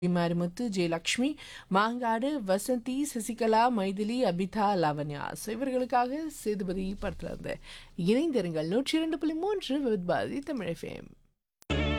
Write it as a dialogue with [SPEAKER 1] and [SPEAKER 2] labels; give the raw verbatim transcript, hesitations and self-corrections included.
[SPEAKER 1] Marimuthu, Jayalakshmi, Mangadu, Vasanthi, Sasikala, Maithili, Abitha, Lavanya. So இவர்களுக்காக சேதுபதி படத்துல இருந்து இணைந்திருங்கள். நூற்றி இரண்டு புள்ளி மூன்று வித் பாரதி தமிழ் எஃப்எம்.